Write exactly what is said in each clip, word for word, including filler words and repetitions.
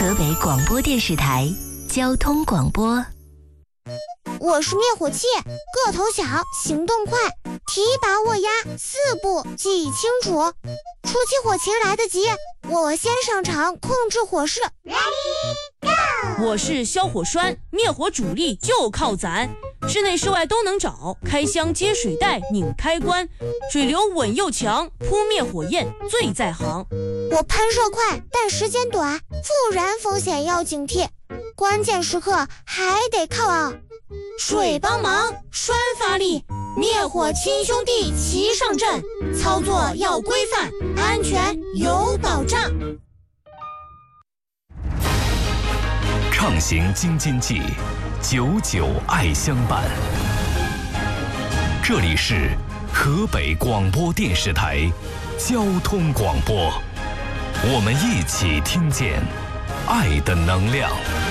河北广播电视台交通广播。 我是灭火器，个头小，行动快，提拔握压，四步记忆清楚。出起火情来得及，我先上场控制火势。 我是消火栓，灭火主力就靠咱，室内室外都能找，开箱接水带，拧开关，水流稳又强，扑灭火焰最在行。 我喷射快，但时间短，复燃风险要警惕，关键时刻还得靠啊水帮忙，栓发力，灭火亲兄弟齐上阵，操作要规范，安全有保障。 畅行京津冀，久久爱相伴。这里是河北广播电视台交通广播，我们一起听见爱的能量。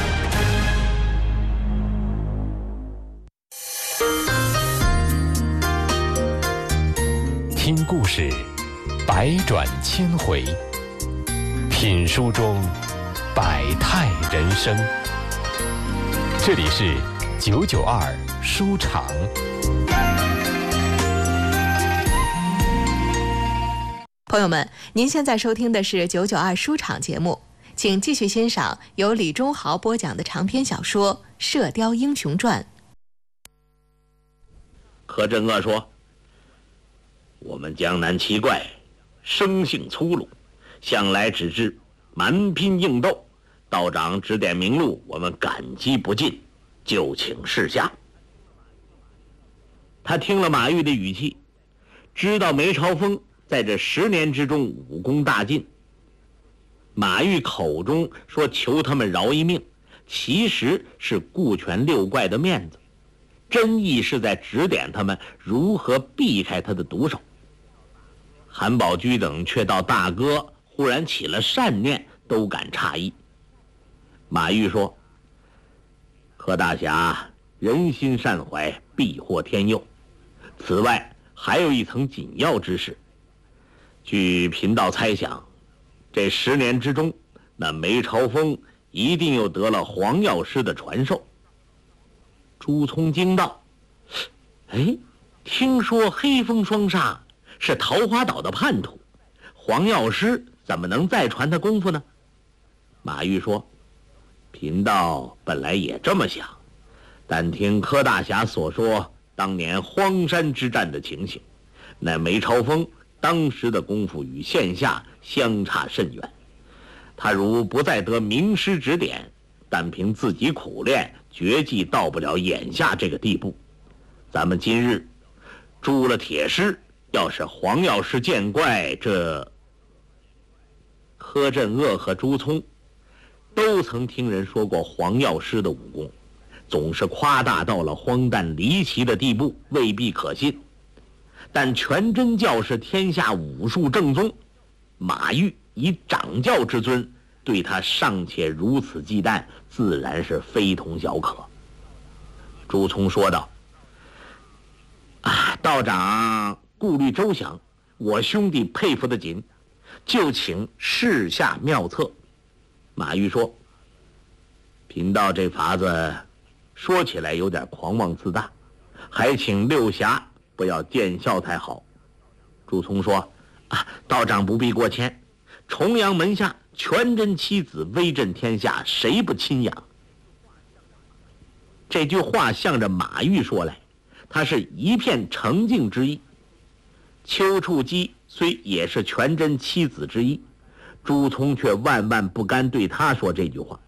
听故事，百转千回；品书中百态人生。这里是九九二书场。 朋友们，您现在收听的是九九二书场节目，请继续欣赏由李忠豪播讲的长篇小说《射雕英雄传》。 柯镇恶说：“我们江南七怪生性粗鲁，向来只知蛮拼硬斗。道长指点明路，我们感激不尽，就请示下。”他听了马玉的语气，知道梅超风在这十年之中武功大进。马玉口中说求他们饶一命，其实是顾全六怪的面子，真意是在指点他们如何避开他的毒手。韩宝驹等却道大哥忽然起了善念，都感诧异。马玉说：“柯大侠人心善怀，必获天佑。此外还有一层紧要之事。据贫道猜想，这十年之中，那梅超风一定又得了黄药师的传授。”朱聪惊道：“哎，听说黑风双煞是桃花岛的叛徒，黄药师怎么能再传他功夫呢？”马玉说：“贫道本来也这么想，但听柯大侠所说当年荒山之战的情形，那梅超风当时的功夫与现下相差甚远。他如不再得名师指点，但凭自己苦练，绝技到不了眼下这个地步。咱们今日铸了铁狮，要是黄药师见怪，这……”柯镇恶和朱聪都曾听人说过黄药师的武功，总是夸大到了荒诞离奇的地步，未必可信。但全真教是天下武术正宗，马玉以掌教之尊，对他尚且如此忌惮，自然是非同小可。朱聪说道：“啊，道长顾虑周详，我兄弟佩服得紧，就请示下妙策。”马玉说：“贫道这法子说起来有点狂妄自大，还请六侠不要见笑才好。”朱聪说：“啊，道长不必过谦，重阳门下全真七子威震天下，谁不亲仰？”这句话向着马玉说来，他是一片诚敬之意。丘处机虽也是全真七子之一，朱聪却万万不甘对他说这句话。